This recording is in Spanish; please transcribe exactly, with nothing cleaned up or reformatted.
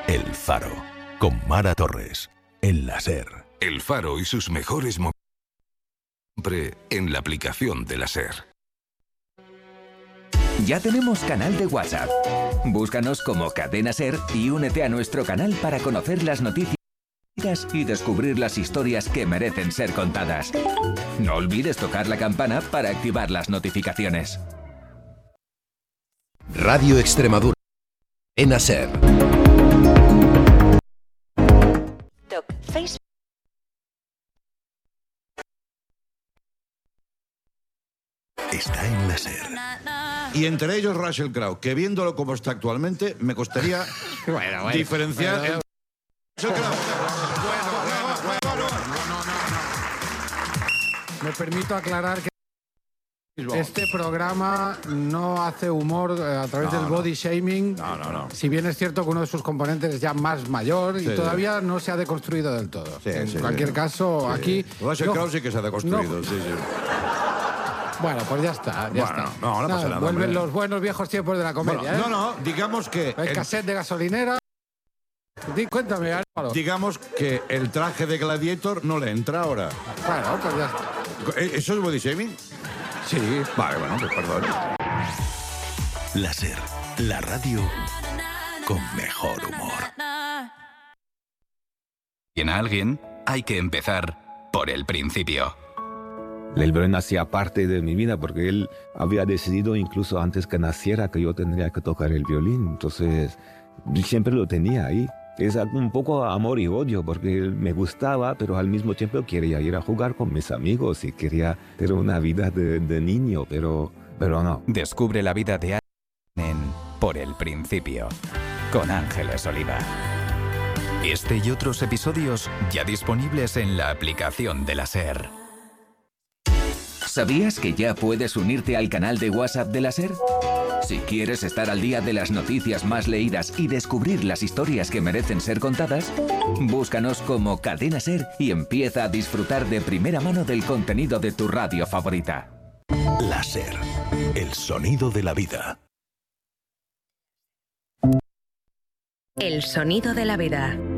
El Faro, con Mara Torres, en la SER. El Faro y sus mejores momentos siempre en la aplicación de la SER. Ya tenemos canal de WhatsApp. Búscanos como Cadena SER y únete a nuestro canal para conocer las noticias y descubrir las historias que merecen ser contadas. No olvides tocar la campana para activar las notificaciones. Radio Extremadura, en la SER. Facebook. Está en la SER. Y entre ellos Russell Crowe, que viéndolo como está actualmente, me costaría bueno, bueno, diferenciar bueno, el... Russell Crowe. Me permito aclarar que este programa no hace humor a través No, del no. body shaming. No, no, no. Si bien es cierto que uno de sus componentes es ya más mayor y Sí, todavía no se ha deconstruido del todo. Sí, en sí, cualquier sí. caso, Sí. aquí... Russell no- Crowe sí que se ha deconstruido, no- sí, sí. Bueno, pues ya está, ya Bueno, está. no, no pasa nada, Vuelven hombre. los buenos viejos tiempos de la comedia, Bueno, ¿eh? no, no, digamos que... El el- cassette de gasolinera... Di, cuéntame, Álvaro. digamos que el traje de Gladiator no le entra ahora. Bueno, pues ya está. ¿Eso es body shaming? Sí. Vale, bueno, pues perdón. La SER, la radio con mejor humor. Y en alguien hay que empezar por el principio. El violín hacía parte de mi vida porque él había decidido incluso antes que naciera que yo tendría que tocar el violín. Entonces, siempre lo tenía ahí. Es un poco amor y odio porque él me gustaba, pero al mismo tiempo quería ir a jugar con mis amigos y quería tener una vida de, de niño, pero, pero no. Descubre la vida de alguien en Por el Principio, con Ángeles Oliva. Este y otros episodios ya disponibles en la aplicación de la SER. ¿Sabías que ya puedes unirte al canal de WhatsApp de la SER? Si quieres estar al día de las noticias más leídas y descubrir las historias que merecen ser contadas, búscanos como Cadena SER y empieza a disfrutar de primera mano del contenido de tu radio favorita. La SER, el sonido de la vida. El sonido de la vida.